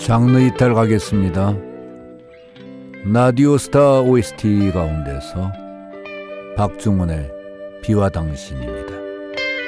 장르 이탈 가겠습니다. 라디오스타 OST 가운데서 박중훈의 비와 당신입니다.